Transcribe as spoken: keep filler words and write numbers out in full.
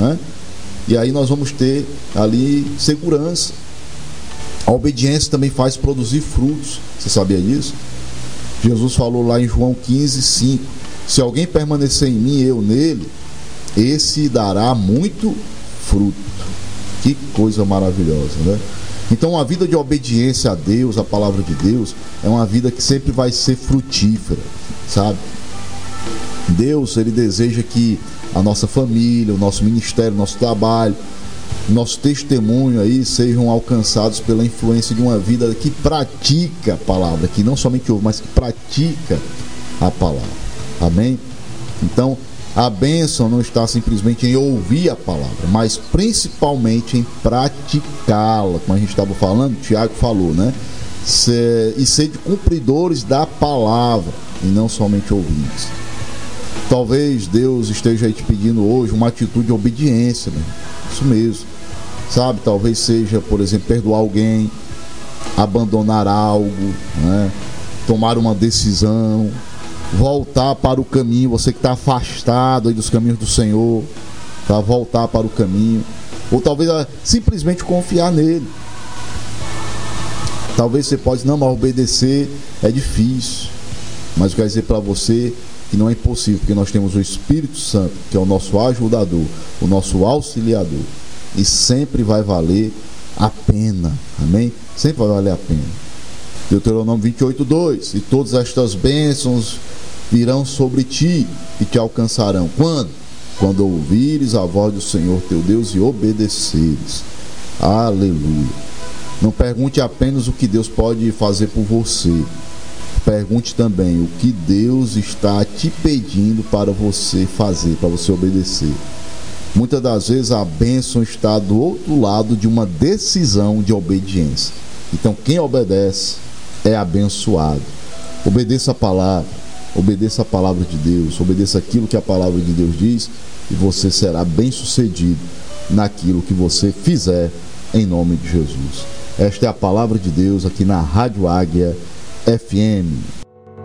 né? E aí nós vamos ter ali segurança. A obediência também faz produzir frutos. Você sabia disso? Jesus falou lá em João quinze, cinco: se alguém permanecer em mim e eu nele, esse dará muito fruto. Que coisa maravilhosa, né? Então, a vida de obediência a Deus, a palavra de Deus, é uma vida que sempre vai ser frutífera, sabe? Deus, Ele deseja que a nossa família, o nosso ministério, o nosso trabalho, nosso testemunho aí sejam alcançados pela influência de uma vida que pratica a palavra, que não somente ouve, mas que pratica a palavra. Amém? Então, a bênção não está simplesmente em ouvir a palavra, mas principalmente em praticá-la, como a gente estava falando, o Tiago falou, né? Ser, e ser de cumpridores da palavra e não somente ouvintes. Talvez Deus esteja aí te pedindo hoje uma atitude de obediência, né? Isso mesmo, sabe? Talvez seja, por exemplo, perdoar alguém, abandonar algo, né? Tomar uma decisão, voltar para o caminho. Você que está afastado aí dos caminhos do Senhor, tá? Voltar para o caminho, ou talvez simplesmente confiar nele. Talvez você pode, não, mas obedecer é difícil, mas eu quero dizer para você que não é impossível, porque nós temos o Espírito Santo, que é o nosso ajudador, o nosso auxiliador, e sempre vai valer a pena. Amém? Sempre vai valer a pena. Deuteronômio vinte e oito, dois: e todas estas bênçãos virão sobre ti e te alcançarão. Quando? Quando ouvires a voz do Senhor teu Deus e obedeceres. Aleluia. Não pergunte apenas o que Deus pode fazer por você. Pergunte também o que Deus está te pedindo para você fazer, para você obedecer. Muitas das vezes a bênção está do outro lado de uma decisão de obediência. Então quem obedece é abençoado. Obedeça a palavra, obedeça a palavra de Deus, obedeça aquilo que a palavra de Deus diz, e você será bem-sucedido naquilo que você fizer, em nome de Jesus. Esta é a palavra de Deus aqui na Rádio Águia F M.